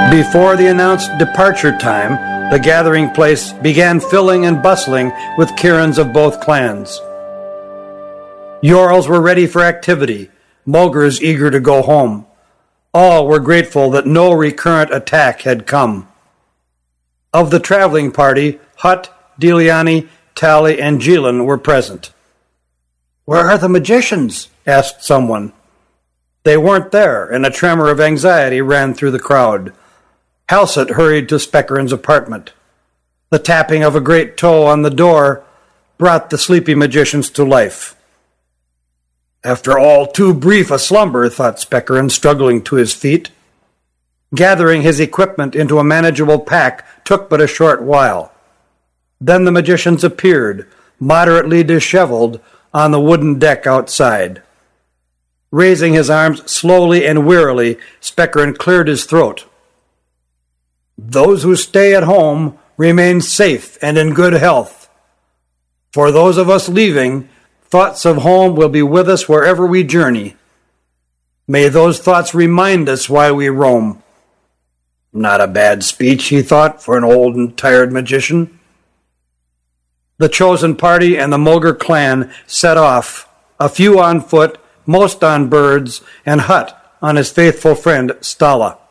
Before the announced departure time, the gathering place began filling and bustling with Kirins of both clans. Jarls were ready for activity, Mulgars eager to go home. All were grateful that no recurrent attack had come. Of the traveling party, Hut, Deliani, Tali, and Jilin were present. "Where are the magicians?" asked someone. They weren't there, and a tremor of anxiety ran through the crowd. Halsett hurried to Spekerin's apartment. The tapping of a great toe on the door brought the sleepy magicians to life. After all too brief a slumber, thought Spekerin, struggling to his feet. Gathering his equipment into a manageable pack took but a short while. Then the magicians appeared, moderately disheveled, on the wooden deck outside. Raising his arms slowly and wearily, Spekerin cleared his throat. "Those who stay at home remain safe and in good health. For those of us leaving, thoughts of home will be with us wherever we journey. May those thoughts remind us why we roam." Not a bad speech, he thought, for an old and tired magician. The chosen party and the Mulgar clan set off, a few on foot, most on birds, and Hut on his faithful friend Stala.